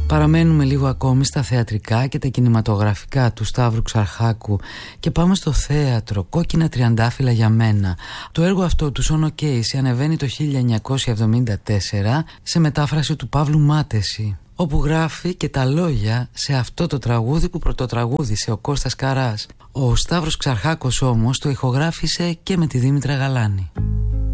Παραμένουμε λίγο ακόμη στα θεατρικά και τα κινηματογραφικά του Σταύρου Ξαρχάκου και πάμε στο θέατρο. Κόκκινα τριαντάφυλλα για μένα. Το έργο αυτό του Σόνο Κέισι ανεβαίνει το 1974 σε μετάφραση του Παύλου Μάτεση, όπου γράφει και τα λόγια σε αυτό το τραγούδι που πρωτοτραγούδισε ο Κώστας Καράς. Ο Σταύρος Ξαρχάκος όμως το ηχογράφησε και με τη Δήμητρα Γαλάνη.